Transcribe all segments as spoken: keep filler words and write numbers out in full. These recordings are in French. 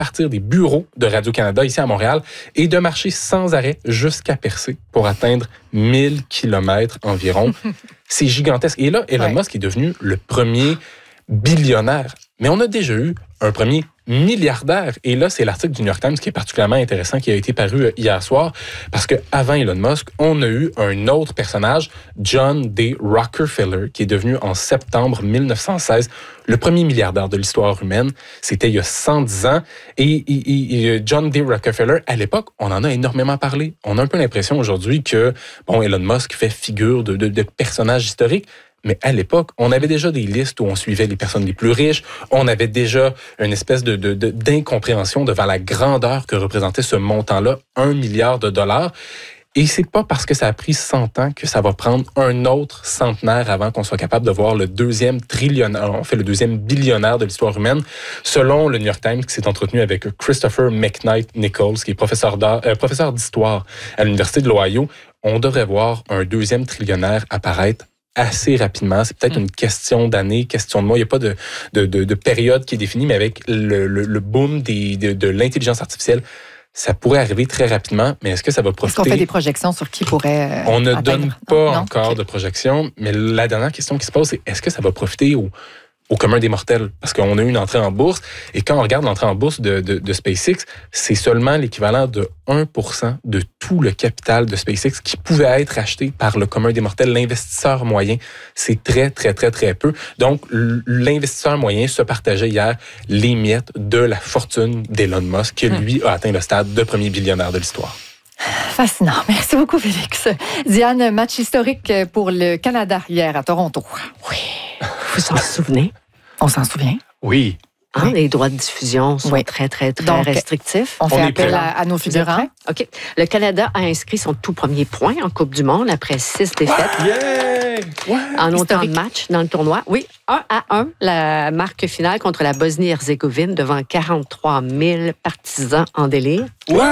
partir des bureaux de Radio-Canada ici à Montréal et de marcher sans arrêt jusqu'à Percé pour atteindre mille kilomètres environ. C'est gigantesque. Et là, Elon ouais. Musk est devenu le premier billionnaire. Mais on a déjà eu un premier milliardaire. Et là, c'est l'article du New York Times qui est particulièrement intéressant, qui a été paru hier soir, parce qu'avant Elon Musk, on a eu un autre personnage, John D. Rockefeller, qui est devenu en septembre mille neuf cent seize le premier milliardaire de l'histoire humaine. C'était il y a cent dix ans. Et, et, et John D. Rockefeller, à l'époque, on en a énormément parlé. On a un peu l'impression aujourd'hui que, bon, Elon Musk fait figure de, de, de personnage historique. Mais à l'époque, on avait déjà des listes où on suivait les personnes les plus riches. On avait déjà une espèce de, de, de, d'incompréhension devant la grandeur que représentait ce montant-là, un milliard de dollars. Et c'est pas parce que ça a pris cent ans que ça va prendre un autre centenaire avant qu'on soit capable de voir le deuxième trillionnaire, en fait le deuxième billionnaire de l'histoire humaine. Selon le New York Times, qui s'est entretenu avec Christopher McKnight Nichols, qui est professeur, euh, professeur d'histoire à l'Université de l'Ohio, on devrait voir un deuxième trillionnaire apparaître assez rapidement. C'est peut-être mmh. une question d'années, question de mois. Il n'y a pas de, de, de, de période qui est définie, mais avec le, le, le boom des, de, de l'intelligence artificielle, ça pourrait arriver très rapidement, mais est-ce que ça va profiter? Est-ce qu'on fait des projections sur qui pourrait euh, On ne atteindre? donne pas non? encore okay. de projections, mais la dernière question qui se pose, c'est est-ce que ça va profiter aux, au commun des mortels? Parce qu'on a eu une entrée en bourse, et quand on regarde l'entrée en bourse de, de, de SpaceX, c'est seulement l'équivalent de un pour cent de tout le capital de SpaceX qui pouvait être acheté par le commun des mortels, l'investisseur moyen. C'est très, très, très, très peu. Donc, l'investisseur moyen se partageait hier les miettes de la fortune d'Elon Musk, qui, lui, a atteint le stade de premier billionnaire de l'histoire. Fascinant. Merci beaucoup, Félix. Diane, match historique pour le Canada hier à Toronto. Oui. Vous vous en souvenez? On s'en souvient? Oui. Hein, oui. Les droits de diffusion sont oui. très, très, très Donc, restrictifs. On, on fait appel à, à nos figurants. OK. Le Canada a inscrit son tout premier point en Coupe du Monde après six défaites. Yeah! Ouais. En autant de matchs dans le tournoi. Oui, un à un, la marque finale contre la Bosnie-Herzégovine devant quarante-trois mille partisans en délire.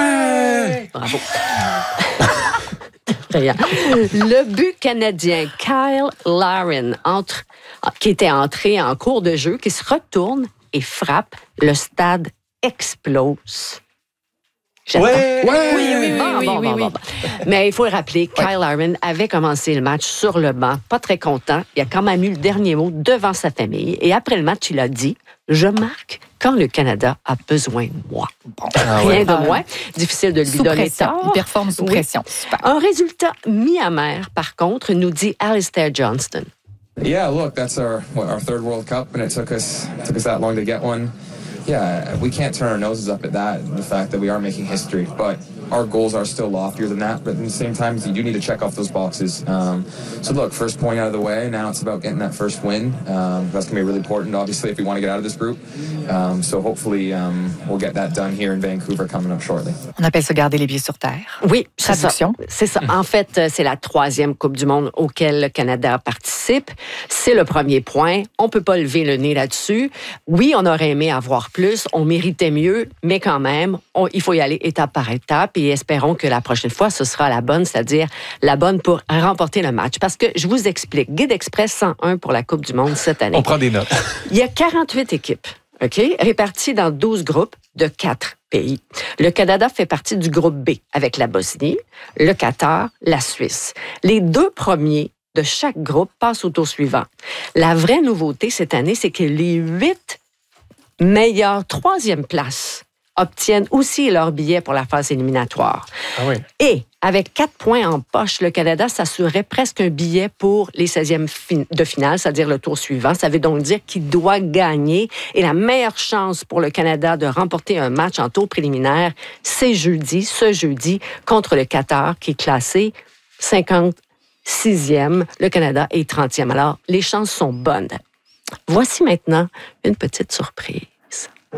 Ouais! Bravo. Le but canadien, Kyle Larin, entre, qui était entré en cours de jeu, qui se retourne et frappe, le stade explose. Ouais, ouais, oui, oui, bon, oui, bon, oui, bon, oui. Bon, bon. Mais il faut le rappeler, Kyle ouais. Larin avait commencé le match sur le banc, pas très content. Il a quand même eu le dernier mot devant sa famille. Et après le match, il a dit « Je marque quand le Canada a besoin de moi. Bon, » ah, Rien ouais. de moins. Difficile de lui sous donner pression. tort. Il performe sous oui. pression. Super. Un résultat mi-amer, par contre, nous dit Alistair Johnston. Yeah, look, that's our what, our third World Cup, and it took us took us that long to get one. Yeah, we can't turn our noses up at that, the fact that we are making history, but our goals are still loftier than that, but at the same time, you do need to check off those boxes. Um, so look, first point out of the way, now it's about getting that first win. Um, that's going to be really important, obviously, if we want to get out of this group. Um, so hopefully, um, we'll get that done here in Vancouver coming up shortly. On appelle ça garder les pieds sur terre. Oui, c'est Traduction. ça. C'est ça. En fait, c'est la troisième Coupe du monde auquel le Canada participe. C'est le premier point. On peut pas lever le nez là-dessus. Oui, on aurait aimé avoir plus. On méritait mieux, mais quand même, on, il faut y aller étape par étape et espérons que la prochaine fois, ce sera la bonne, c'est-à-dire la bonne pour remporter le match. Parce que je vous explique, Guide Express cent un pour la Coupe du monde cette année. On prend des notes. Il y a quarante-huit équipes, OK, réparties dans douze groupes de quatre pays. Le Canada fait partie du groupe B avec la Bosnie, le Qatar, la Suisse. Les deux premiers de chaque groupe passent au tour suivant. La vraie nouveauté cette année, c'est que les huit meilleures troisième places obtiennent aussi leur billet pour la phase éliminatoire. Ah oui. Et avec quatre points en poche, le Canada s'assurerait presque un billet pour les seizièmes fin- de finale, c'est-à-dire le tour suivant. Ça veut donc dire qu'il doit gagner. Et la meilleure chance pour le Canada de remporter un match en tour préliminaire, c'est jeudi, ce jeudi, contre le Qatar, qui est classé cinquante-sixième. Le Canada est trentième. Alors, les chances sont bonnes. Voici maintenant une petite surprise.